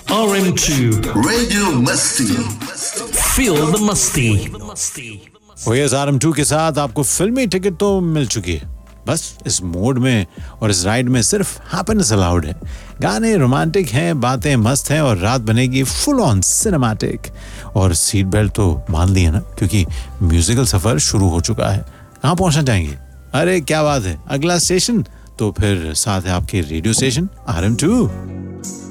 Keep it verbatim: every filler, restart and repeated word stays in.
R M two Radio Musty. Feel the musty. O yes R M to के साथ आपको फिल्मी ticket तो मिल चुकी है। बस इस मोड में और इस राइड में सिर्फ हैप्पीनेस अलाउड है। गाने रोमांटिक हैं, बातें मस्त हैं और रात बनेगी फुल ऑन सिनेमैटिक। और सीट बेल्ट तो बांध ली है ना, क्योंकि म्यूजिकल सफर शुरू हो चुका है। कहाँ पहुंचना चाहेंगे? अरे क्या बात है, अगला स्टेशन तो फिर साथ है आपके radio station R M to.